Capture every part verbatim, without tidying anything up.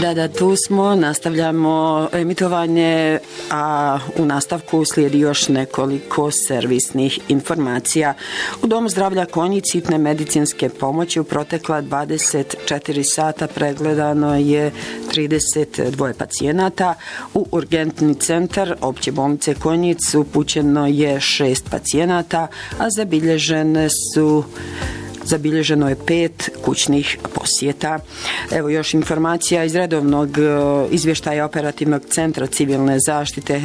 Da, da, tu smo, nastavljamo emitovanje, a u nastavku slijedi još nekoliko servisnih informacija. U Domu zdravlja Konjic hitne medicinske pomoći u protekla dvadeset četiri sata pregledano je trideset dva pacijenata. U urgentni centar opće bolnice Konjic upućeno je šest pacijenata, a zabilježene su Zabilježeno je pet kućnih posjeta. Evo još informacija iz redovnog izvještaja operativnog centra civilne zaštite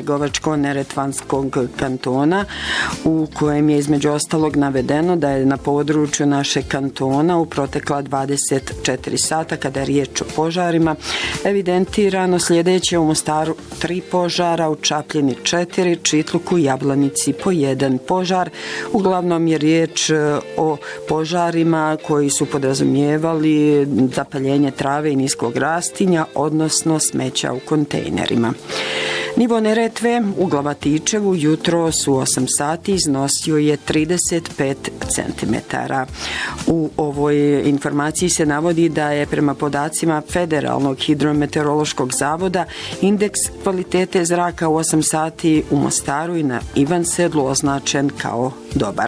Hercegovačko-neretvanskog kantona, u kojem je između ostalog navedeno da je na području našeg kantona u protekla dvadeset četiri sata, kada je riječ o požarima, evidentirano sljedeće: u Mostaru tri požara, u Čapljini četiri, Čitluku i Jablanici po jedan požar. Uglavnom je riječ o požarima koji su podrazumijevali zapaljenje trave i niskog rastinja, odnosno smeća u kontejnerima. Nivo Neretve u Glavatičevu jutros u osam sati iznosio je trideset pet centimetara. U ovoj informaciji se navodi da je prema podacima Federalnog hidrometeorološkog zavoda indeks kvalitete zraka u osam sati u Mostaru i na Ivansedlu označen kao dobar.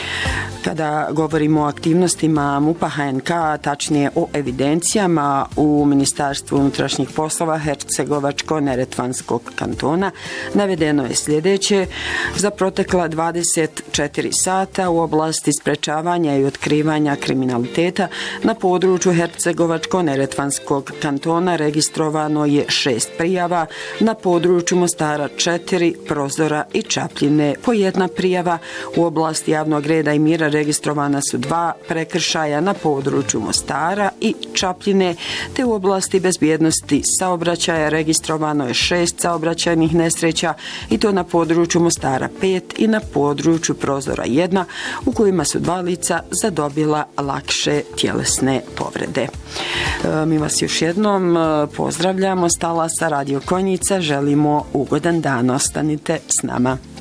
Kada govorimo o aktivnostima MUP-a H N K, tačnije o evidencijama u Ministarstvu unutrašnjih poslova Hercegovačko-neretvanskog kantona, navedeno je sljedeće: za protekla dvadeset četiri sata u oblasti sprečavanja i otkrivanja kriminaliteta na području Hercegovačko-neretvanskog kantona registrovano je šest prijava, na području Mostara četiri, Prozora i Čapljine po jedna prijava. U oblasti javnog reda i mira registrovana su dva prekršaja na području Mostara i Čapljine, te u oblasti bezbjednosti saobraćaja registrovano je šest saobraćajnih nesreća, i to na području Mostara pet i na području Prozora jedna, u kojima su dva lica zadobila lakše tjelesne povrede. Mi vas još jednom pozdravljamo s talasa Radio Konjica, želimo ugodan dan, ostanite s nama.